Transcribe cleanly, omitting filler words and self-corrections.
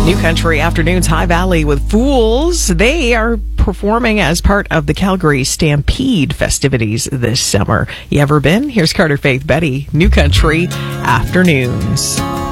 New Country Afternoons, High Valley with Fools. They are performing as part of the Calgary Stampede festivities this summer. You ever been? Here's Carter Faith Betty, New Country Afternoons.